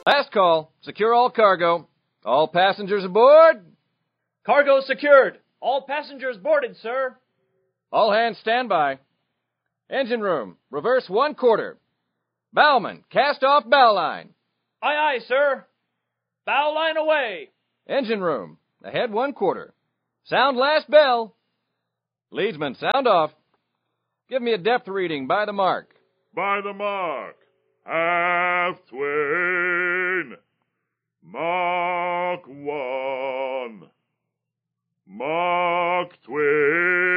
Last call. Secure all cargo. All passengers aboard. Cargo secured. All passengers boarded, sir. All hands stand by. Engine room, reverse 1/4. Bowman, cast off bow line. Aye, aye, sir. Bow line away. Engine room, ahead 1/4. Sound last bell. Leadsman, sound off. Give me a depth reading by the mark. By the mark. Half twain. Mark 1. Mark twain.